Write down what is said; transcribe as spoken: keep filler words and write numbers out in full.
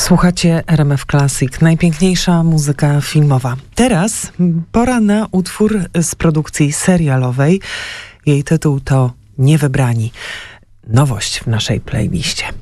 Słuchacie R M F Classic, najpiękniejsza muzyka filmowa. Teraz pora na utwór z produkcji serialowej. Jej tytuł to Niewybrani. Nowość w naszej playliście.